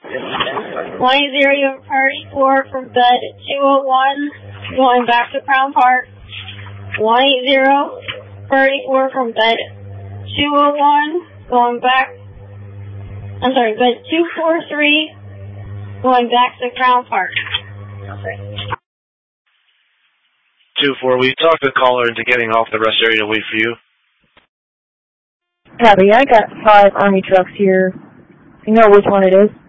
18034 from bed 201, going back to Crown Park. 18034 from bed 201, going back. I'm sorry, bed 243, going back to Crown Park. 2-4, we talked the caller into getting off the rest area to wait for you. Copy, I got 5 Army trucks here. You know which one it is?